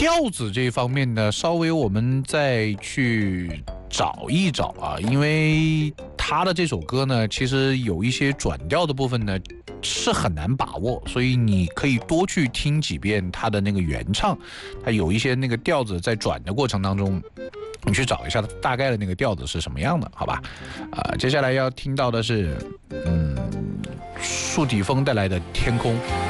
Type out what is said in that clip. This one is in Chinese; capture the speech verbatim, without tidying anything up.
调子这一方面呢，稍微我们再去找一找啊，因为他的这首歌呢，其实有一些转调的部分呢是很难把握，所以你可以多去听几遍他的那个原唱，他有一些那个调子在转的过程当中。你去找一下大概的那个调子是什么样的，好吧？啊、呃，接下来要听到的是，嗯，树体风带来的《天空》。